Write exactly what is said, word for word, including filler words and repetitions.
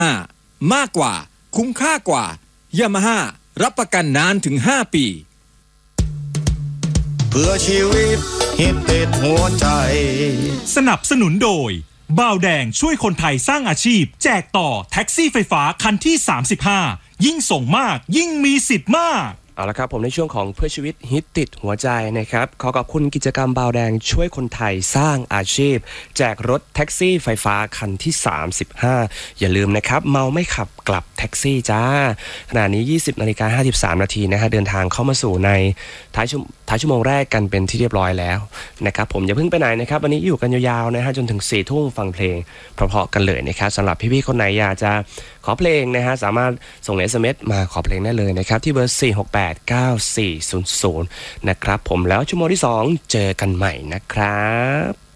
มากกว่าคุ้มค่ากว่า Yamaha รับประกันนานถึงห้าปีเพื่อชีวิตฮิตติดหัวใจสนับสนุนโดยบ่าวแดงช่วยคนไทยสร้างอาชีพแจกต่อแท็กซี่ไฟฟ้าคันที่สามสิบห้ายิ่งส่งมากยิ่งมีสิทธิ์มากเอาละครับผมในช่วงของเพื่อชีวิตฮิตติดหัวใจนะครับขอขอบคุณกิจกรรมบ่าวแดงช่วยคนไทยสร้างอาชีพแจกรถแท็กซี่ไฟฟ้าคันที่สามสิบห้าอย่าลืมนะครับเมาไม่ขับกลับแท็กซี่จ้าขณะนี้ ยี่สิบนาฬิกาห้าสิบสามนาทีนะฮะเดินทางเข้ามาสู่ในท้ายชั่วท้ายชั่วโมงแรกกันเป็นที่เรียบร้อยแล้วนะครับผมอย่าเพิ่งไปไหนนะครับวันนี้อยู่กันยาวๆนะฮะจนถึงสี่ทุ่มฟังเพลงเพราะๆกันเลยนะครับสำหรับพี่ๆคนไหนอยากจะขอเพลงนะฮะสามารถส่ง เอส เอ็ม เอส มาขอเพลงได้เลยนะครับที่เบอร์สี่ หก แปด เก้า สี่ ศูนย์ ศูนย์นะครับผมแล้วชั่วโมงที่สองเจอกันใหม่นะครับ